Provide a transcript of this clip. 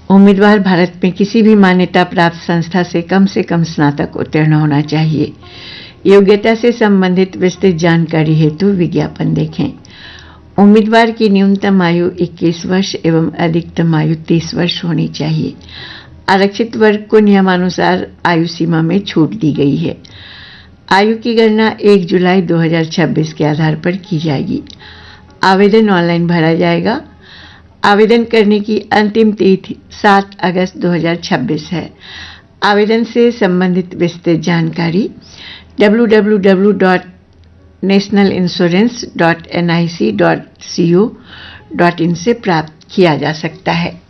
उम्मीदवार भारत में किसी भी मान्यता प्राप्त संस्था से कम स्नातक उत्तीर्ण होना चाहिए। योग्यता से संबंधित विस्तृत जानकारी हेतु विज्ञापन देखें। उम्मीदवार की न्यूनतम आयु 21 वर्ष एवं अधिकतम आयु 30 वर्ष होनी चाहिए। आरक्षित वर्ग को नियमानुसार आयु सीमा में छूट दी गई है। आयु की गणना 1 जुलाई 2026 के आधार पर की जाएगी। आवेदन ऑनलाइन भरा जाएगा। आवेदन करने की अंतिम तिथि 7 अगस्त 2026 है। आवेदन से संबंधित विस्तृत जानकारी www.nationalinsurance.nic.co.in से प्राप्त किया जा सकता है।